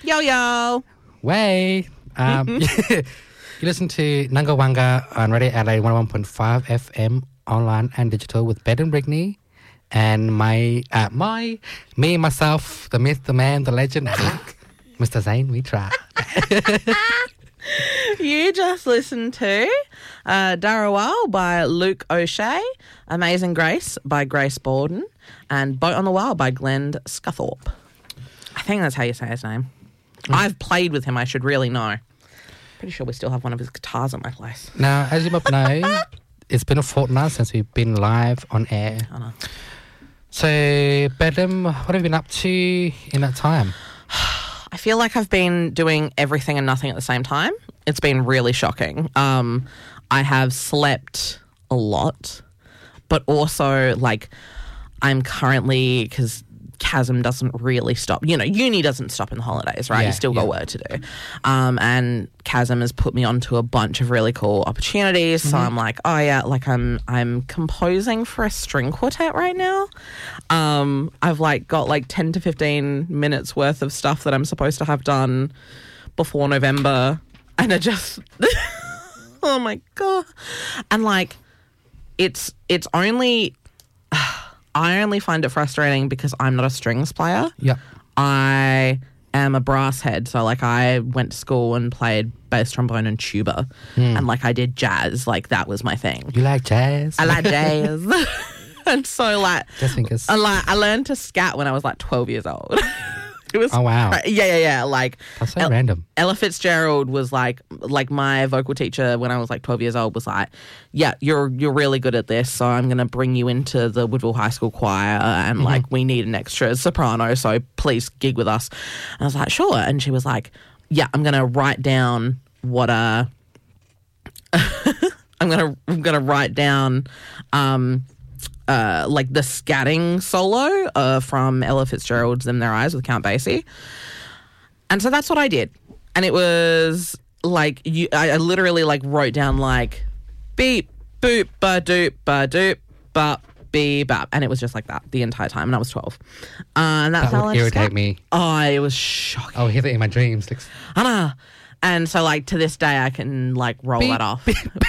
Yo, yo. Way. You listen to Nangawanga on Radio Adelaide 101.5 FM, online and digital with Ben and Brigney. And me, myself, the myth, the man, the legend, Mr. Zane Mitra. You just listened to Darawal by Luke O'Shea, Amazing Grace by Grace Borden, and Boat on the Wild by Glenn Scunthorpe. I think that's how you say his name. I've played with him. I should really know. Pretty sure we still have one of his guitars at my place. Now, as you might know, it's been a fortnight since we've been live on air. I know. So, Bedlam, what have you been up to in that time? I feel like I've been doing everything and nothing at the same time. It's been really shocking. I have slept a lot, but also, like, I'm currently, because Chasm doesn't really stop. You know, uni doesn't stop in the holidays, right? Yeah, you still got work to do. And Chasm has put me onto a bunch of really cool opportunities. So I'm like, oh yeah, like I'm composing for a string quartet right now. I've like got like 10 to 15 minutes worth of stuff that I'm supposed to have done before November. And I just, oh my God. And like, it's only, I only find it frustrating because I'm not a strings player. Yeah. I am a brass head. So, like, I went to school and played bass trombone and tuba. And, like, I did jazz. Like, that was my thing. You like jazz? I like jazz. And so, like, I learned to scat when I was, like, 12 years old. It was, oh, wow. Yeah. Like, that's so random. Ella Fitzgerald was like my vocal teacher when I was like 12 years old was like, yeah, you're really good at this, so I'm going to bring you into the Woodville High School choir and like we need an extra soprano, so please gig with us. And I was like, sure. And she was like, yeah, I'm going to write down what I'm going to write down like the scatting solo from Ella Fitzgerald's In Their Eyes with Count Basie. And so that's what I did. And it was like, I literally like wrote down like beep, boop, ba-doop, bop, beep, bop. And it was just like that the entire time. And I was 12. And that's that how would I irritate me. Oh, it was shocking. I'll hear that in my dreams. I know. And so like to this day I can like roll that off.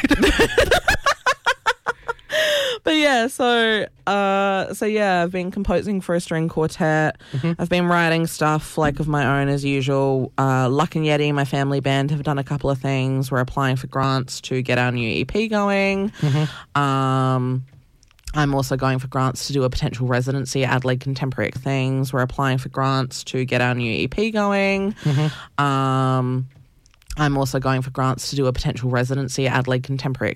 But yeah, so yeah, I've been composing for a string quartet. I've been writing stuff like of my own as usual. Luck and Yeti, my family band, have done a couple of things. We're applying for grants to get our new EP going. I'm also going for grants to do a potential residency at Adelaide Contemporary Things. We're applying for grants to get our new EP going. I'm also going for grants to do a potential residency at Adelaide Contemporary